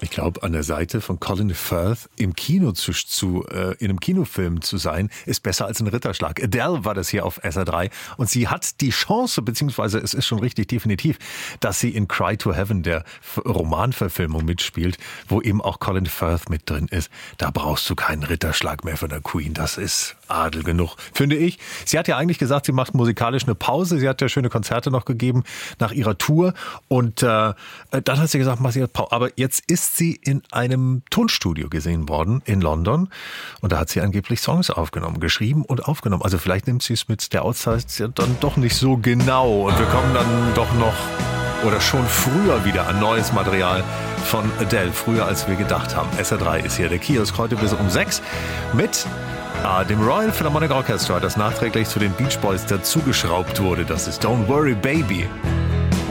Ich glaube, an der Seite von Colin Firth im Kino in einem Kinofilm zu sein, ist besser als ein Ritterschlag. Adele war das hier auf SR3 und sie hat die Chance, beziehungsweise es ist schon richtig definitiv, dass sie in Cry to Heaven, der Romanverfilmung, mitspielt, wo eben auch Colin Firth mit drin ist. Da brauchst du keinen Ritterschlag mehr von der Queen. Das ist Adel genug, finde ich. Sie hat ja eigentlich gesagt, sie macht musikalisch eine Pause. Sie hat ja schöne Konzerte noch gegeben nach ihrer Tour und dann hat sie gesagt, mach sie jetzt Pause. Aber jetzt ist sie in einem Tonstudio gesehen worden in London und da hat sie angeblich Songs aufgenommen, geschrieben und aufgenommen. Also vielleicht nimmt sie es mit der Auszeit dann doch nicht so genau und wir kommen dann doch noch oder schon früher wieder an neues Material von Adele, früher als wir gedacht haben. SR3 ist hier der Kiosk, heute bis um 6 mit dem Royal Philharmonic Orchestra, das nachträglich zu den Beach Boys dazugeschraubt wurde. Das ist Don't Worry Baby.